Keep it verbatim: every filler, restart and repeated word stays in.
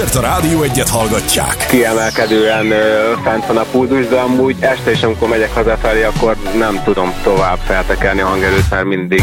mert a Rádió Egyet hallgatják. Kiemelkedően ö, fent van a pulzus, de amúgy este is, amikor megyek hazafelé, akkor nem tudom tovább feltekelni a hangerőt, mert mindig